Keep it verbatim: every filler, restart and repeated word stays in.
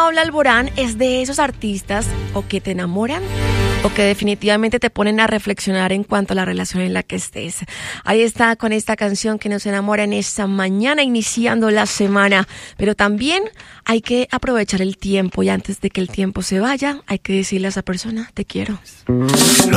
Paula Alborán es de esos artistas o que te enamoran o que definitivamente te ponen a reflexionar en cuanto a la relación en la que estés. Ahí está con esta canción que nos enamora en esta mañana, iniciando la semana. Pero también hay que aprovechar el tiempo y antes de que el tiempo se vaya, hay que decirle a esa persona, te quiero.